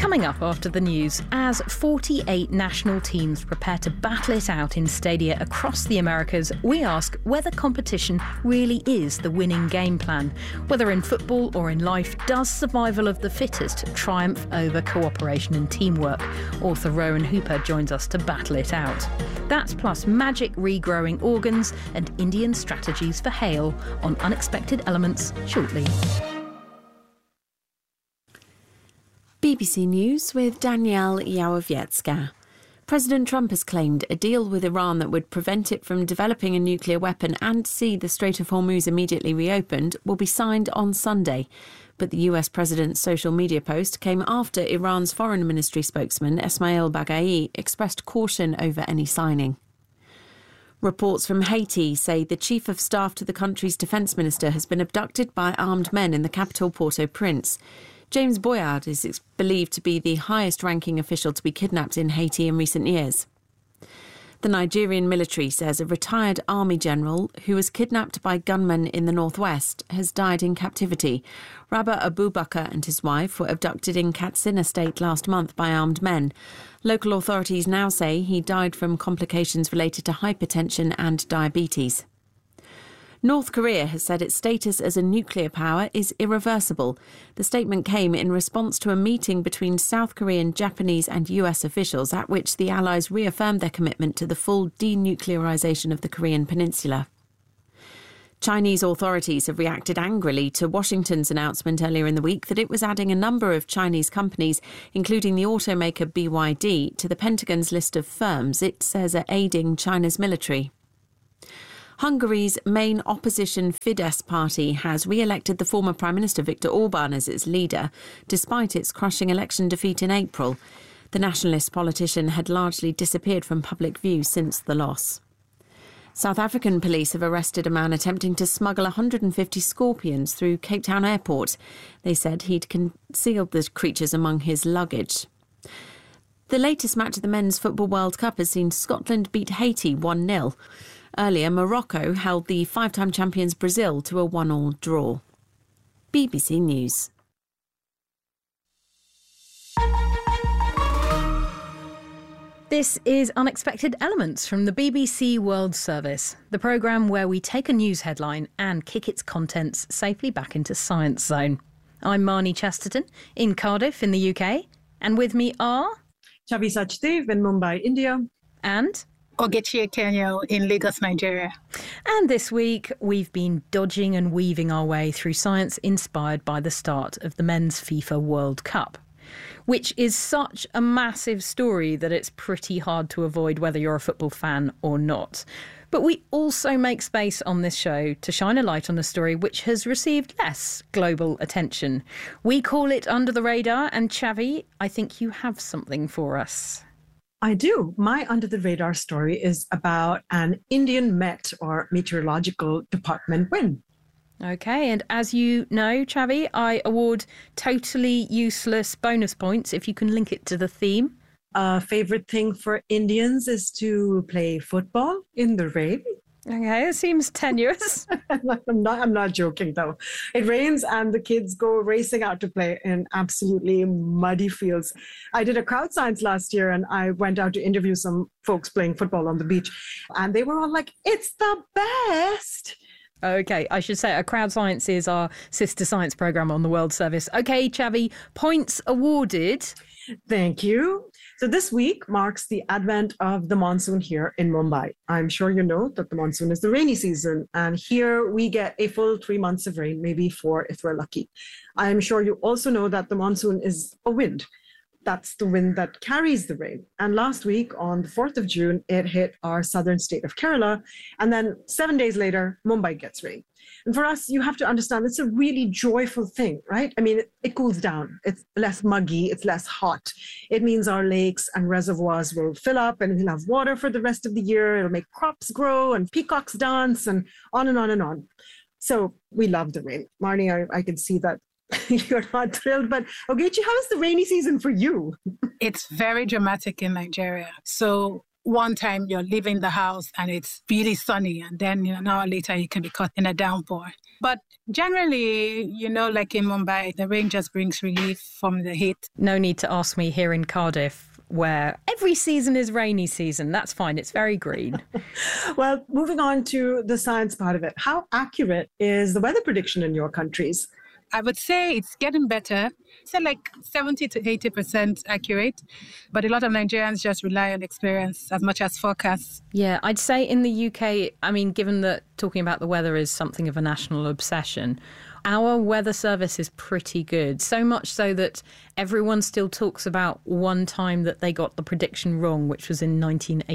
Coming up after the news, as 48 national teams prepare to battle it out in stadia across the Americas, we ask whether competition really is the winning game plan. Whether in football or in life, does survival of the fittest triumph over cooperation and teamwork? Author Rowan Hooper joins us to battle it out. That's plus magic regrowing organs and Indian strategies for hail on Unexpected Elements shortly. BBC News with Danielle Yawowiecka. President Trump has claimed a deal with Iran that would prevent it from developing a nuclear weapon and see the Strait of Hormuz immediately reopened will be signed on Sunday. But the US president's social media post came after Iran's foreign ministry spokesman Esmail Baghai expressed caution over any signing. Reports from Haiti say the chief of staff to the country's defence minister has been abducted by armed men in the capital Port-au-Prince. James Boyard is believed to be the highest-ranking official to be kidnapped in Haiti in recent years. The Nigerian military says a retired army general who was kidnapped by gunmen in the northwest has died in captivity. Rabah Abubakar and his wife were abducted in Katsina State last month by armed men. Local authorities now say he died from complications related to hypertension and diabetes. North Korea has said its status as a nuclear power is irreversible. The statement came in response to a meeting between South Korean, Japanese and US officials at which the allies reaffirmed their commitment to the full denuclearization of the Korean peninsula. Chinese authorities have reacted angrily to Washington's announcement earlier in the week that it was adding a number of Chinese companies, including the automaker BYD, to the Pentagon's list of firms it says are aiding China's military. Hungary's main opposition Fidesz party has re-elected the former Prime Minister Viktor Orban as its leader, despite its crushing election defeat in April. The nationalist politician had largely disappeared from public view since the loss. South African police have arrested a man attempting to smuggle 150 scorpions through Cape Town Airport. They said he'd concealed the creatures among his luggage. The latest match of the Men's Football World Cup has seen Scotland beat Haiti 1-0. Earlier, Morocco held the five-time champions Brazil to a 1-1 draw. BBC News. This is Unexpected Elements from the BBC World Service, the programme where we take a news headline and kick its contents safely back into Science Zone. I'm Marnie Chesterton in Cardiff in the UK, and with me are... Chavi Sachdev in Mumbai, India. And... Ogechi Ekenyo in Lagos, Nigeria. And this week, we've been dodging and weaving our way through science inspired by the start of the Men's FIFA World Cup, which is such a massive story that it's pretty hard to avoid whether you're a football fan or not. But we also make space on this show to shine a light on a story which has received less global attention. We call it Under the Radar, and Chavi, I think you have something for us. I do. My under the radar story is about an Indian Met or Meteorological Department win. OK, and as you know, Chavi, I award totally useless bonus points if you can link it to the theme. A favourite thing for Indians is to play football in the rain. OK, it seems tenuous. I'm not joking, though. It rains and the kids go racing out to play in absolutely muddy fields. I did a crowd science last year and I went out to interview some folks playing football on the beach. And they were all like, it's the best. OK, I should say a Crowd Science is our sister science programme on the World Service. OK, Chavi, points awarded. Thank you. So this week marks the advent of the monsoon here in Mumbai. I'm sure you know that the monsoon is the rainy season, and here we get a full 3 months of rain, maybe 4 if we're lucky. I'm sure you also know that the monsoon is a wind. That's the wind that carries the rain. And last week on the 4th of June, it hit our southern state of Kerala. And then 7 days later, Mumbai gets rain. And for us, you have to understand it's a really joyful thing, right? I mean, it cools down. It's less muggy. It's less hot. It means our lakes and reservoirs will fill up and we'll have water for the rest of the year. It'll make crops grow and peacocks dance and on and on and on. So we love the rain. Marnie, I can see that you're not thrilled, but Ogechi, how is the rainy season for you? It's very dramatic in Nigeria. So one time you're leaving the house and it's really sunny, and then an hour later you can be caught in a downpour. But generally, like in Mumbai, the rain just brings relief from the heat. No need to ask me here in Cardiff, where every season is rainy season. That's fine. It's very green. Well, moving on to the science part of it. How accurate is the weather prediction in your countries? I would say it's getting better. Say like 70 to 80% accurate. But a lot of Nigerians just rely on experience as much as forecasts. Yeah, I'd say in the UK, given that talking about the weather is something of a national obsession, our weather service is pretty good. So much so that everyone still talks about one time that they got the prediction wrong, which was in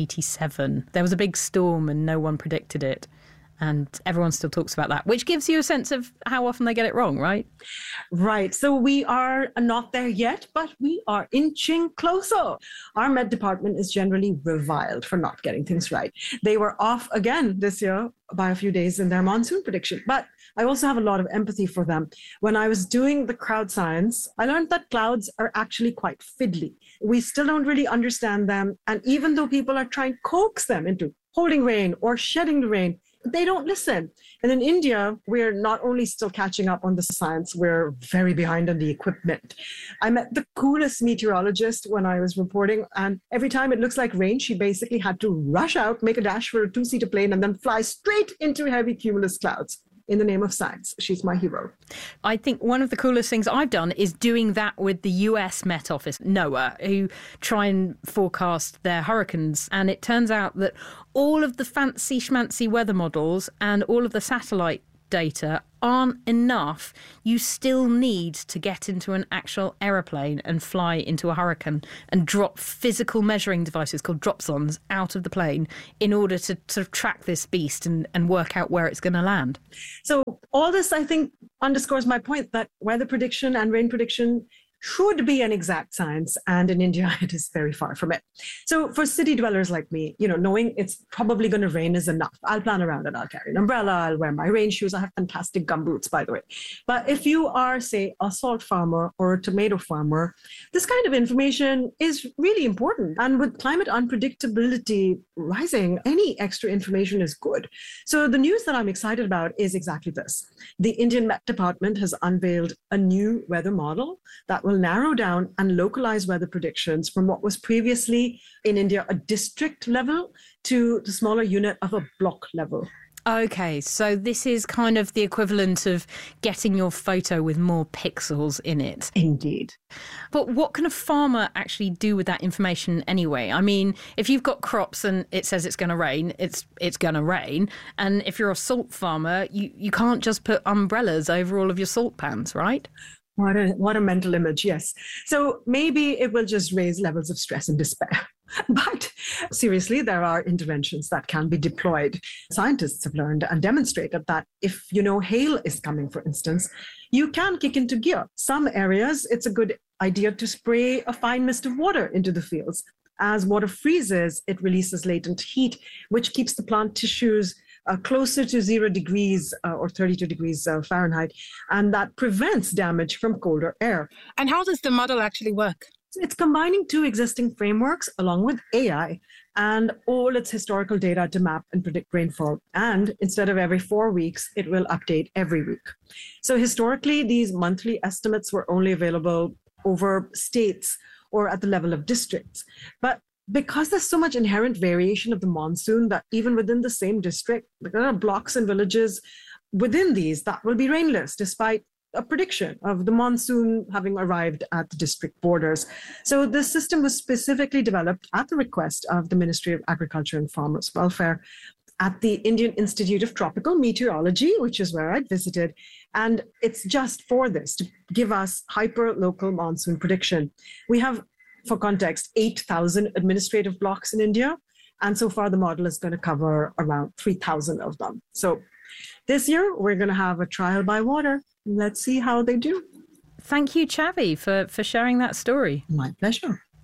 1987. There was a big storm and no one predicted it. And everyone still talks about that, which gives you a sense of how often they get it wrong, right? Right. So we are not there yet, but we are inching closer. Our Met department is generally reviled for not getting things right. They were off again this year by a few days in their monsoon prediction. But I also have a lot of empathy for them. When I was doing the crowd science, I learned that clouds are actually quite fiddly. We still don't really understand them. And even though people are trying to coax them into holding rain or shedding the rain, they don't listen. And in India, we're not only still catching up on the science, we're very behind on the equipment. I met the coolest meteorologist when I was reporting, and every time it looks like rain, she basically had to rush out, make a dash for a two-seater plane, and then fly straight into heavy cumulus clouds. In the name of science. She's my hero. I think one of the coolest things I've done is doing that with the US Met Office, NOAA, who try and forecast their hurricanes. And it turns out that all of the fancy schmancy weather models and all of the satellite data aren't enough. You still need to get into an actual aeroplane and fly into a hurricane and drop physical measuring devices called dropsondes out of the plane in order to sort of track this beast and work out where it's going to land. So all this, I think, underscores my point that weather prediction and rain prediction should be an exact science, and in India it is very far from it. So for city dwellers like me, knowing it's probably going to rain is enough. I'll plan around it. I'll carry an umbrella. I'll wear my rain shoes. I have fantastic gum boots, by the way. But if you are, say, a salt farmer or a tomato farmer, this kind of information is really important. And with climate unpredictability rising, any extra information is good. So the news that I'm excited about is exactly this. The Indian Met Department has unveiled a new weather model that will narrow down and localize weather predictions from what was previously in India a district level to the smaller unit of a block level. Okay, so this is kind of the equivalent of getting your photo with more pixels in it. Indeed. But what can a farmer actually do with that information anyway? I mean, if you've got crops and it says it's going to rain, it's going to rain. And if you're a salt farmer, you can't just put umbrellas over all of your salt pans, right? What a mental image, yes. So maybe it will just raise levels of stress and despair. But seriously, there are interventions that can be deployed. Scientists have learned and demonstrated that if hail is coming, for instance, you can kick into gear. Some areas, it's a good idea to spray a fine mist of water into the fields. As water freezes, it releases latent heat, which keeps the plant tissues closer to 0 degrees or 32 degrees Fahrenheit, and that prevents damage from colder air. And how does the model actually work? It's combining two existing frameworks along with AI and all its historical data to map and predict rainfall. And instead of every 4 weeks, it will update every week. So historically, these monthly estimates were only available over states or at the level of districts. But because there's so much inherent variation of the monsoon that even within the same district, there are blocks and villages within these that will be rainless despite a prediction of the monsoon having arrived at the district borders. So this system was specifically developed at the request of the Ministry of Agriculture and Farmers' Welfare at the Indian Institute of Tropical Meteorology, which is where I'd visited. And it's just for this, to give us hyper-local monsoon prediction. We have, for context, 8,000 administrative blocks in India. And so far, the model is going to cover around 3,000 of them. So this year, we're going to have a trial by water. Let's see how they do. Thank you, Chavi, for sharing that story. My pleasure.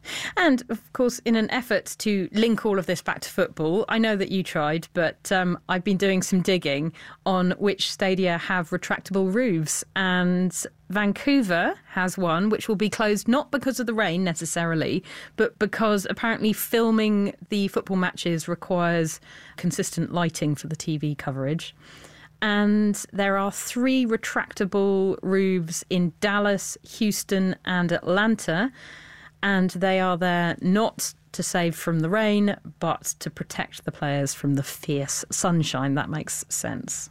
And, of course, in an effort to link all of this back to football, I know that you tried, but I've been doing some digging on which stadia have retractable roofs. And Vancouver has one, which will be closed not because of the rain necessarily, but because apparently filming the football matches requires consistent lighting for the TV coverage. And there are 3 retractable roofs in Dallas, Houston and Atlanta. And they are there not to save from the rain, but to protect the players from the fierce sunshine. That makes sense.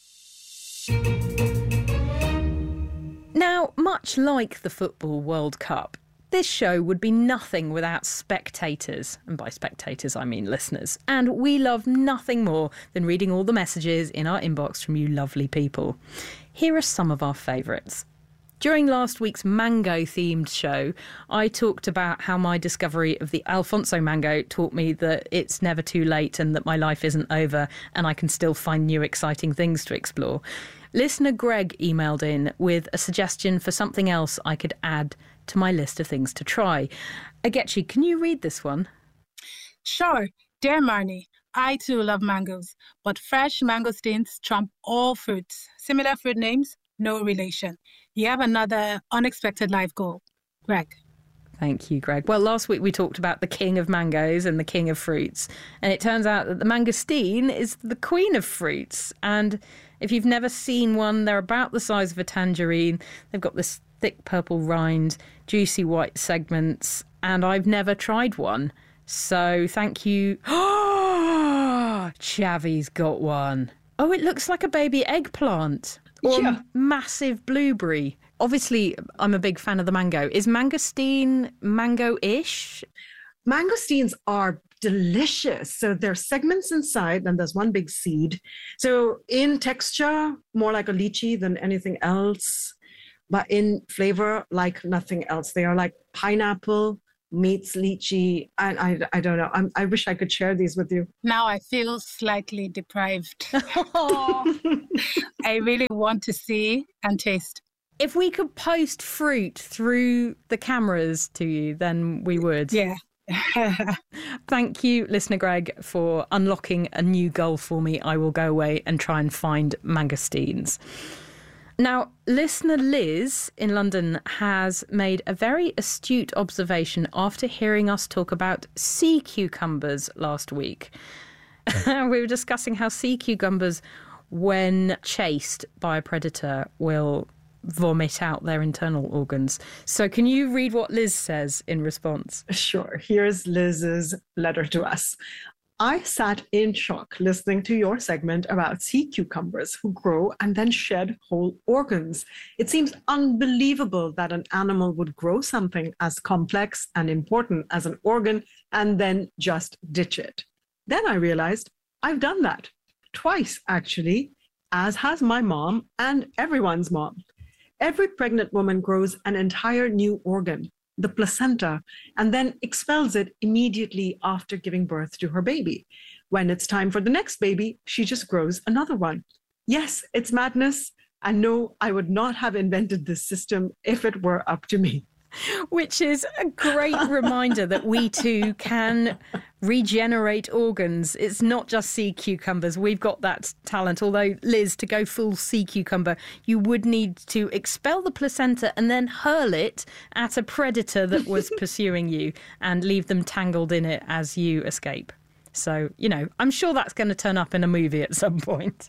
Now, much like the Football World Cup, this show would be nothing without spectators. And by spectators, I mean listeners. And we love nothing more than reading all the messages in our inbox from you lovely people. Here are some of our favourites. During last week's mango-themed show, I talked about how my discovery of the Alfonso mango taught me that it's never too late and that my life isn't over and I can still find new exciting things to explore. Listener Greg emailed in with a suggestion for something else I could add to my list of things to try. Agechi, can you read this one? Sure. Dear Marnie, I too love mangoes, but fresh mangosteens trump all fruits. Similar fruit names? No relation. You have another unexpected life goal. Greg. Thank you, Greg. Well, last week we talked about the king of mangoes and the king of fruits. And it turns out that the mangosteen is the queen of fruits. And if you've never seen one, they're about the size of a tangerine. They've got this thick purple rind, juicy white segments. And I've never tried one. So thank you. Oh, Chavi's got one. Oh, it looks like a baby eggplant. Or massive blueberry. Obviously, I'm a big fan of the mango. Is mangosteen mango-ish? Mangosteens are delicious. So there's segments inside and there's one big seed. So in texture, more like a lychee than anything else. But in flavor, like nothing else. They are like pineapple meets lychee. And I don't know. I wish I could share these with you. Now I feel slightly deprived. I really want to see and taste. If we could post fruit through the cameras to you, then we would. Yeah. Thank you, listener Greg, for unlocking a new goal for me. I will go away and try and find mangosteens. Now, listener Liz in London has made a very astute observation after hearing us talk about sea cucumbers last week. We were discussing how sea cucumbers, when chased by a predator, will vomit out their internal organs. So can you read what Liz says in response? Sure. Here's Liz's letter to us. I sat in shock listening to your segment about sea cucumbers who grow and then shed whole organs. It seems unbelievable that an animal would grow something as complex and important as an organ and then just ditch it. Then I realized I've done that twice, actually, as has my mom and everyone's mom. Every pregnant woman grows an entire new organ, the placenta, and then expels it immediately after giving birth to her baby. When it's time for the next baby, she just grows another one. Yes, it's madness. And no, I would not have invented this system if it were up to me. Which is a great reminder that we too can regenerate organs. It's not just sea cucumbers. We've got that talent. Although, Liz, to go full sea cucumber, you would need to expel the placenta and then hurl it at a predator that was pursuing you and leave them tangled in it as you escape. So, you know, I'm sure that's going to turn up in a movie at some point.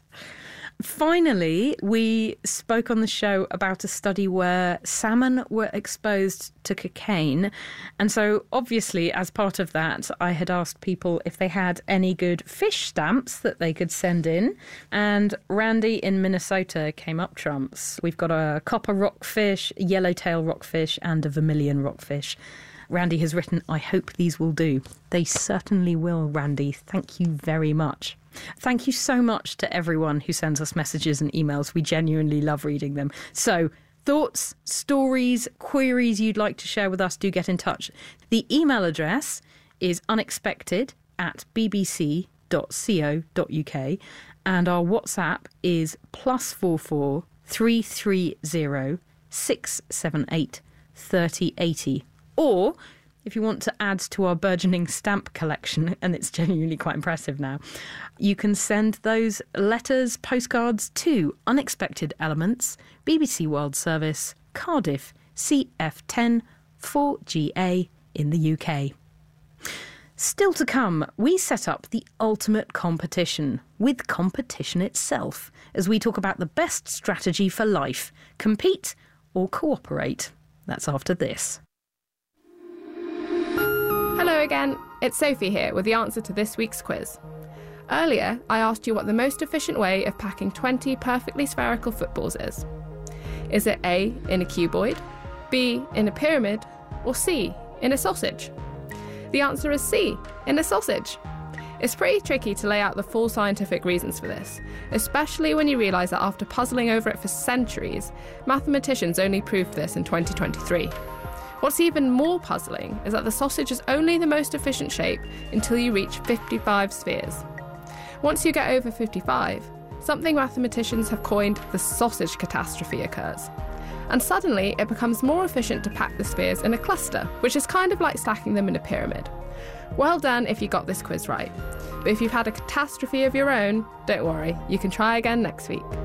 Finally, we spoke on the show about a study where salmon were exposed to cocaine. And so, obviously, as part of that, I had asked people if they had any good fish stamps that they could send in. And Randy in Minnesota came up trumps. We've got a copper rockfish, a yellowtail rockfish, and a vermilion rockfish. Randy has written, I hope these will do. They certainly will, Randy. Thank you very much. Thank you so much to everyone who sends us messages and emails. We genuinely love reading them. So, thoughts, stories, queries you'd like to share with us, do get in touch. The email address is unexpected@bbc.co.uk and our WhatsApp is +44 330 678 3080. Or If you want to add to our burgeoning stamp collection, and it's genuinely quite impressive now, you can send those letters, postcards to Unexpected Elements, BBC World Service, Cardiff, CF10 4GA in the UK. Still to come, we set up the ultimate competition with competition itself as we talk about the best strategy for life, compete or cooperate. That's after this. Hello again, it's Sophie here with the answer to this week's quiz. Earlier, I asked you what the most efficient way of packing 20 perfectly spherical footballs is. Is it A, in a cuboid, B, in a pyramid, or C, in a sausage? The answer is C, in a sausage. It's pretty tricky to lay out the full scientific reasons for this, especially when you realise that after puzzling over it for centuries, mathematicians only proved this in 2023. What's even more puzzling is that the sausage is only the most efficient shape until you reach 55 spheres. Once you get over 55, something mathematicians have coined the sausage catastrophe occurs. And suddenly it becomes more efficient to pack the spheres in a cluster, which is kind of like stacking them in a pyramid. Well done if you got this quiz right. But if you've had a catastrophe of your own, don't worry, you can try again next week.